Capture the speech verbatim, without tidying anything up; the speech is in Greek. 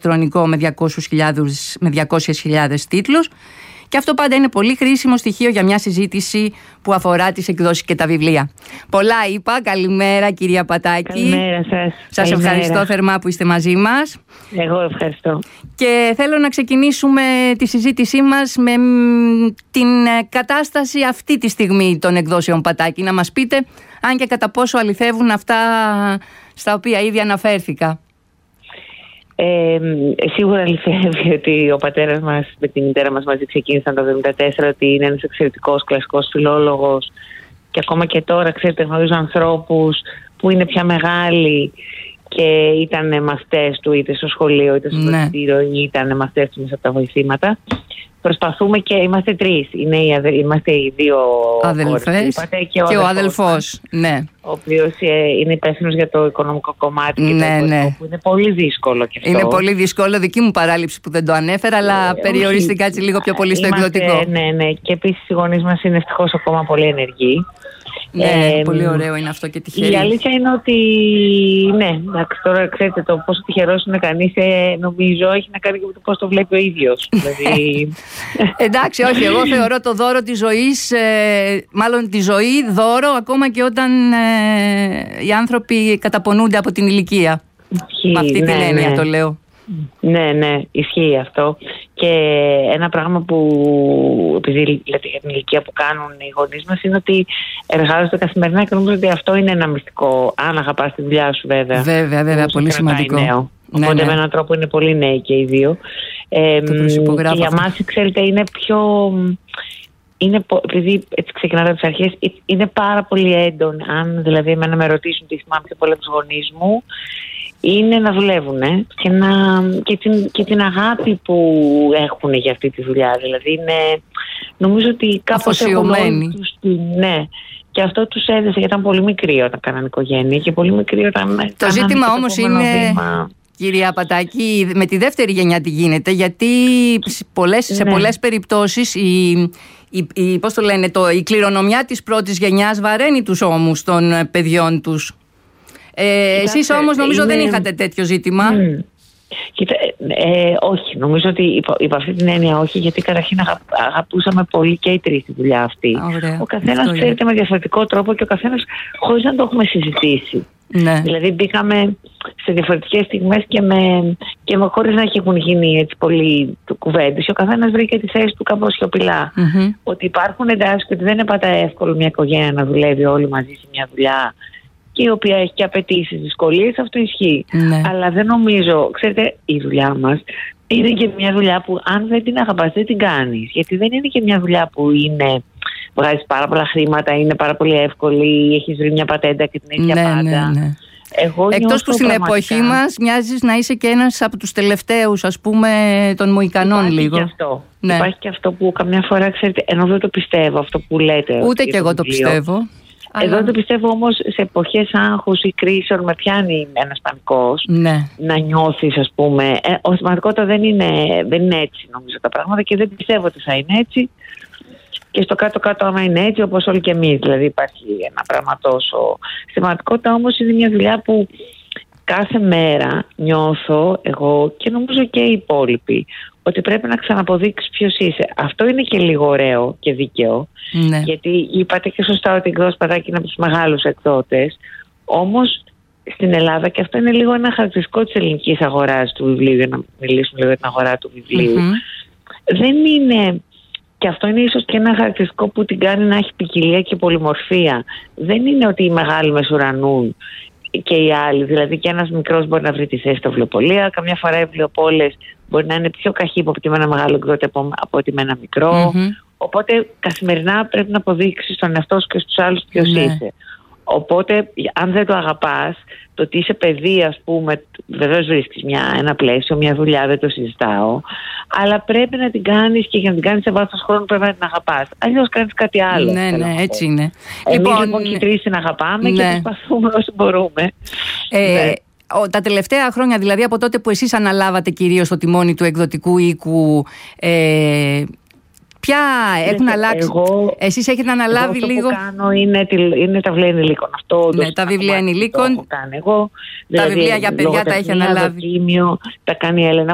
ηλεκτρονικό με διακόσιες χιλιάδες τίτλους. Και αυτό πάντα είναι πολύ χρήσιμο στοιχείο για μια συζήτηση που αφορά τις εκδόσεις και τα βιβλία. Πολλά είπα. Καλημέρα, κυρία Πατάκη. Καλημέρα σας. Σας Καλημέρα. ευχαριστώ θερμά που είστε μαζί μας. Εγώ ευχαριστώ. Και θέλω να ξεκινήσουμε τη συζήτησή μας με την κατάσταση αυτή τη στιγμή των εκδόσεων Πατάκη. Να μας πείτε αν και κατά πόσο αληθεύουν αυτά στα οποία ήδη αναφέρθηκα. Ε, σίγουρα αληθεύει ότι ο πατέρας μας με τη μητέρα μας μαζί ξεκίνησαν το χίλια εννιακόσια εβδομήντα τέσσερα, ότι είναι ένας εξαιρετικός κλασικός φιλόλογος και ακόμα και τώρα, ξέρετε, γνωρίζω ανθρώπους που είναι πια μεγάλοι και ήταν μαθητές του είτε στο σχολείο είτε στο φροντιστήριο, ναι, ή ήταν μαθητές του μέσα από τα βοηθήματα. Προσπαθούμε και είμαστε τρεις. Είναι οι αδε... Είμαστε οι δύο αδελφές και, και ο, και ο αδελφός, ναι, ο οποίος είναι υπεύθυνος για το οικονομικό κομμάτι, ναι, και το οικονομικό, ναι, που είναι πολύ δύσκολο και αυτό. Είναι πολύ δύσκολο. Δική μου παράληψη που δεν το ανέφερα, αλλά ε, περιορίστηκα έτσι λίγο πιο πολύ στο είμαστε, εκδοτικό. Ναι, ναι. Και επίσης οι γονείς μας είναι ευτυχώς ακόμα πολύ ενεργοί. Ναι, ε, πολύ ωραίο είναι αυτό και τυχερή. Η αλήθεια είναι ότι, ναι, εντάξει, τώρα ξέρετε το πόσο τυχερός είναι κανείς, ε, νομίζω έχει να κάνει και με το πώς το βλέπει ο ίδιος. Δηλαδή... Εντάξει, όχι, εγώ θεωρώ το δώρο της ζωής, ε, μάλλον τη ζωή δώρο, ακόμα και όταν ε, οι άνθρωποι καταπονούνται από την ηλικία. Ισχύει, με αυτή ναι, την έννοια, ναι, το λέω. Ναι, ναι, ισχύει αυτό. Και ένα πράγμα που, επειδή λέτε για την ηλικία που κάνουν οι γονείς μας, είναι ότι εργάζονται καθημερινά και νομίζω ότι αυτό είναι ένα μυστικό. Αν αγαπάς τη δουλειά σου, βέβαια. Βέβαια, βέβαια, πολύ σημαντικό. Νέο. Ναι, Οπότε ναι, με έναν τρόπο είναι πολύ νέοι και οι δύο. Ε, το και για μας, ξέρετε, είναι πιο... Είναι, επειδή έτσι ξεκινάω από τις αρχές, είναι πάρα πολύ έντονο. Αν δηλαδή εμένα με ρωτήσουν τι θυμάμαι πιο πολύ από τους γονείς μου, είναι να δουλεύουν ε, και, να, και, την, και την αγάπη που έχουν για αυτή τη δουλειά. Δηλαδή είναι, νομίζω ότι κάπως έχουν όλοι τους, ναι, και αυτό τους έδεσε, γιατί ήταν πολύ μικροί όταν κάνανε οικογένεια και πολύ μικροί όταν... Το ζήτημα όμως είναι, βήμα. Κυρία Πατάκη, με τη δεύτερη γενιά τι γίνεται, γιατί πολλές, ναι, σε πολλές περιπτώσεις η, η, η, πώς το λένε, το, η κληρονομιά της πρώτης γενιάς βαραίνει τους ώμους των παιδιών τους. Ε, εσείς όμως νομίζω είναι... δεν είχατε τέτοιο ζήτημα. Mm. Κοίτα, ε, όχι, νομίζω ότι υπό, υπό αυτή την έννοια όχι, γιατί καταρχήν αγα, αγαπούσαμε πολύ και οι τρεις τη δουλειά αυτή. Ωραία. Ο καθένας, ξέρετε, με διαφορετικό τρόπο και ο καθένας χωρίς να το έχουμε συζητήσει. Ναι. Δηλαδή μπήκαμε σε διαφορετικές στιγμές και, με, και με, χωρίς να έχουν γίνει έτσι πολύ κουβέντες. Ο καθένας βρήκε τη θέση του κάπως σιωπηλά. Mm-hmm. Ότι υπάρχουν εντάσεις και ότι δεν είναι πάντα εύκολο μια οικογένεια να δουλεύει όλοι μαζί σε μια δουλειά, και η οποία έχει και απαιτήσεις, δυσκολίες, αυτό ισχύει. Ναι. Αλλά δεν νομίζω, ξέρετε, η δουλειά μας είναι και μια δουλειά που αν δεν την αγαπάς δεν την κάνεις. Γιατί δεν είναι και μια δουλειά που είναι, βγάζεις πάρα πολλά χρήματα, είναι πάρα πολύ εύκολη, έχεις βρει μια πατέντα και την έχεις για, ναι, πάντα. Ναι, ναι. Εγώ εκτός που στην πραγματικά... εποχή μας μοιάζεις να είσαι και ένας από τους τελευταίους, ας πούμε, των Μοϊκανών. Υπάρχει λίγο. Και αυτό. Ναι. Υπάρχει και αυτό που καμιά φορά, ξέρετε, ενώ δεν το πιστεύω αυτό που λέτε. Ούτε και εγώ το πιστεύω. Εδώ αλλά... το πιστεύω όμως σε εποχές άγχους ή κρίσεων με πιάνει ένας πανικός, ναι, να νιώθεις, ας πούμε. Ε, ο στην πραγματικότητα δεν είναι, δεν είναι έτσι νομίζω τα πράγματα και δεν πιστεύω ότι θα είναι έτσι. Και στο κάτω-κάτω άμα είναι έτσι, όπως όλοι και εμείς, δηλαδή υπάρχει ένα πράγμα τόσο. Στην πραγματικότητα όμως είναι μια δουλειά που κάθε μέρα νιώθω εγώ και νομίζω και οι υπόλοιποι ότι πρέπει να ξαναποδείξεις ποιος είσαι. Αυτό είναι και λίγο ωραίο και δίκαιο. Ναι. Γιατί είπατε και σωστά ότι η εκδόση Πατάκη είναι από τους μεγάλους εκδότες. Όμως στην Ελλάδα, και αυτό είναι λίγο ένα χαρακτηριστικό της ελληνικής αγοράς του βιβλίου, για να μιλήσουμε λίγο για την αγορά του βιβλίου, mm-hmm. δεν είναι. Και αυτό είναι ίσως και ένα χαρακτηριστικό που την κάνει να έχει ποικιλία και πολυμορφία. Δεν είναι ότι οι μεγάλοι μεσουρανούν και οι άλλοι. Δηλαδή και ένας μικρός μπορεί να βρει τη θέση στα βιβλιοπωλεία. Καμιά φορά οι βιβλιοπόλες μπορεί να είναι πιο καχύποπτοι με ένα μεγάλο εκδότη από, από ότι με ένα μικρό. Mm-hmm. Οπότε καθημερινά πρέπει να αποδείξεις στον εαυτό σου και στους άλλους ποιος ναι. είσαι. Οπότε αν δεν το αγαπάς, το ότι είσαι παιδί, ας πούμε, βεβαίως βρίσκεις μια, ένα πλαίσιο, μια δουλειά, δεν το συζητάω, αλλά πρέπει να την κάνεις και για να την κάνεις σε βάθος χρόνου πρέπει να την αγαπάς. Αλλιώς κάνεις κάτι άλλο. Ναι, ναι, έτσι είναι. Εμείς λοιπόν, λοιπόν και οι τρεις την αγαπάμε, ναι, και προσπαθούμε όσο μπορούμε. Ε, ναι. Τα τελευταία χρόνια, δηλαδή από τότε που εσείς αναλάβατε κυρίως το τιμόνι του εκδοτικού οίκου, ε, ποια έχουν αλλάξει. Εγώ, εσείς έχετε αναλάβει εγώ λίγο. Αυτό που κάνω είναι, είναι τα βιβλία ενηλίκων. Αυτό ναι, τα βιβλία ενηλίκων. Το έχω κάνει εγώ. Τα δηλαδή, βιβλία για παιδιά τα έχει αναλάβει. Δοκίμιο, τα κάνει η Έλενα